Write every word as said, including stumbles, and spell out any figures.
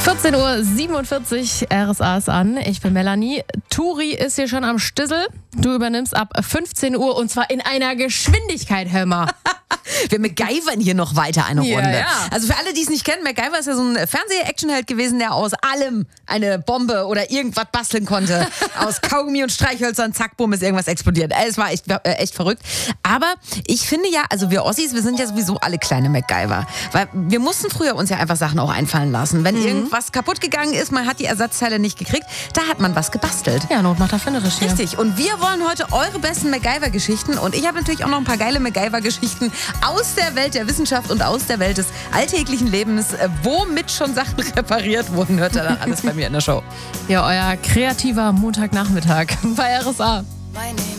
vierzehn Uhr siebenundvierzig, R S A ist an. Ich bin Melanie. Turi ist hier schon am Stissel. Du übernimmst ab fünfzehn Uhr und zwar in einer Geschwindigkeit, hör mal. Wir MacGyvern hier noch weiter eine Ja, Runde. ja. Also für alle, die es nicht kennen, MacGyver ist ja so ein Fernseh-Actionheld gewesen, der aus allem eine Bombe oder irgendwas basteln konnte. Aus Kaugummi und Streichhölzern, zack, bumm, ist irgendwas explodiert. Es war echt, äh, echt verrückt. Aber ich finde ja, also wir Ossis, wir sind ja sowieso alle kleine MacGyver. Weil wir mussten früher uns ja einfach Sachen auch einfallen lassen. Wenn mhm. irgendwas kaputt gegangen ist, man hat die Ersatzteile nicht gekriegt, da hat man was gebastelt. Ja, Not macht erfinderisch hier. Richtig. Und wir wollen heute eure besten MacGyver-Geschichten. Und ich habe natürlich auch noch ein paar geile MacGyver-Geschichten aus der Welt der Wissenschaft und aus der Welt des alltäglichen Lebens, womit schon Sachen repariert wurden. Hört ihr dann alles bei mir in der Show. Ja, euer kreativer Montagnachmittag bei R S A.